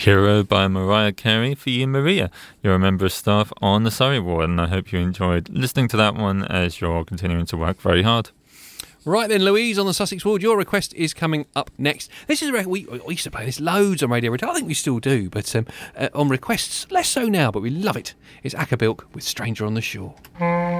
Hero by Mariah Carey for you, Maria. You're a member of staff on the Surrey Ward, and I hope you enjoyed listening to that one as you're continuing to work very hard. Right then, Louise on the Sussex Ward, your request is coming up next. This is a record, we used to play this loads on Radio Red. I think we still do, but on requests, less so now, but we love it. It's Acker Bilk with Stranger on the Shore.